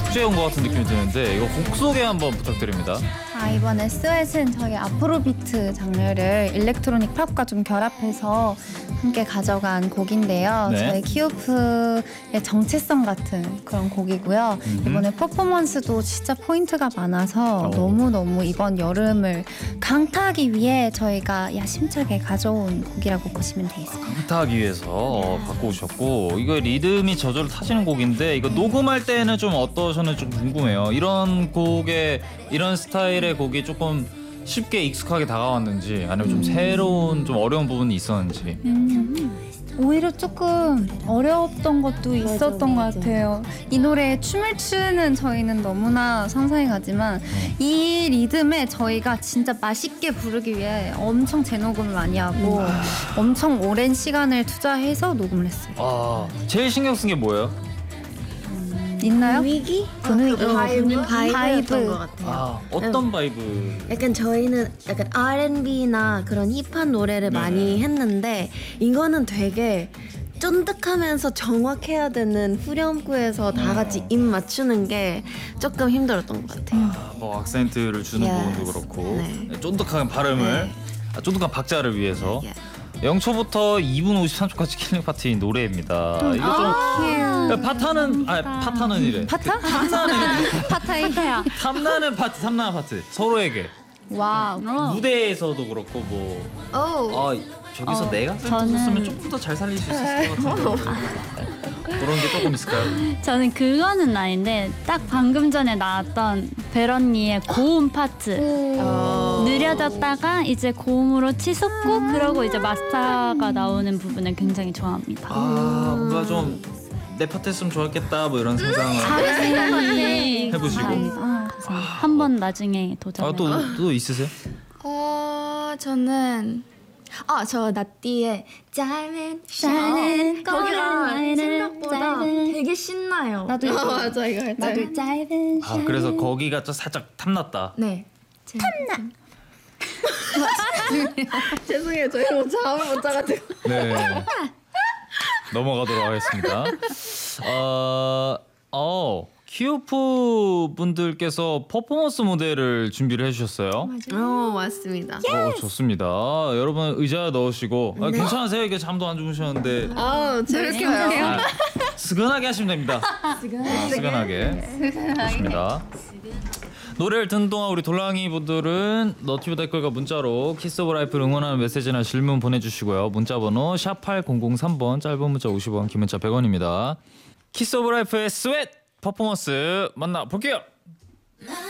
축제에 온 것 같은 느낌이 드는데 이거 곡 소개 한번 부탁드립니다. 이번에 스웨트는 저희 아프로비트 장르를 일렉트로닉 팝과 좀 결합해서 함께 가져간 곡인데요. 네. 저희 키오프의 정체성 같은 그런 곡이고요. 이번에 퍼포먼스도 진짜 포인트가 많아서 너무너무 이번 여름을 강타하기 위해 저희가 야심차게 가져온 곡이라고 보시면 되겠습니다. 강타하기 위해서 갖고 오셨고 이거 리듬이 저절로 타시는 곡인데 이거 녹음할 때는 좀 어떠셨는지 좀 궁금해요. 이런 곡에 이런 스타일의 곡이 조금 쉽게 익숙하게 다가왔는지 아니면 좀 새로운 좀 어려운 부분이 있었는지. 오히려 조금 어려웠던 것도 있었던 것 같아요. 이 노래에 춤을 추는 저희는 너무나 상상이 가지만 이 리듬에 저희가 진짜 맛있게 부르기 위해 엄청 재녹음을 많이 하고 엄청 오랜 시간을 투자해서 녹음을 했어요. 제일 신경 쓴 게 뭐예요? 있나요? 분위기? 바이브. 바이브였던 것 같아요. 어떤 바이브? 약간 저희는 약간 R&B나 그런 힙한 노래를 많이 했는데 이거는 되게 쫀득하면서 정확해야 되는 후렴구에서 다 같이 입 맞추는 게 조금 힘들었던 것 같아요. 뭐 악센트를 주는 Yes. 부분도 그렇고 네. 쫀득한 발음을 쫀득한 박자를 위해서 Yeah. 0초부터 2분 53초까지 킬링 파트인 노래입니다. 이거 좀 파타는 파타는이래. 파타? 파타이. 탐나는 파트 서로에게 와우. 무대에서도 그렇고 뭐 저기서 내가 저는- 썼으면 조금 더 잘 살릴 수 있었을 것 같은데 그런 게 조금 있을까요? 저는 그거는 아닌데 딱 방금 전에 나왔던 벨언니의 고음 파트 느려졌다가 이제 고음으로 치솟고 그러고 이제 마스터가 나오는 부분을 굉장히 좋아합니다. 뭔가 좀 내 파트 했으면 좋았겠다 뭐 이런 상상을 해보시고 한번 나중에 도전해. 또 있으세요? 저는 저 나띠의 짧은 샤는 거기가 생각보다 되게 신나요. 나도 이거. 맞아 이거 할 때. 나도 짧은 그래서 거기가 좀 살짝 탐났다. 네. 탐나. 죄송해요. 저희 뭐 잠을 못 자가지고. 네. 넘어가도록 하겠습니다. 키오프 분들께서 퍼포먼스 무대를 준비를 해주셨어요. 맞습니다. 좋습니다. 여러분 의자 넣으시고 괜찮으세요? 이게 잠도 안 주무셨는데 재밌어요. 스근하게 하시면 됩니다. 스근하게. 좋습니다. 노래를 듣는 동안 우리 돌랑이 분들은 너튜브 댓글과 문자로 키스 오브 라이프를 응원하는 메시지나 질문 보내주시고요. 문자번호 샵8003번, 짧은 문자 50원, 긴 문자 100원입니다. 키스 오브 라이프의 스웨트 퍼포먼스 만나볼게요.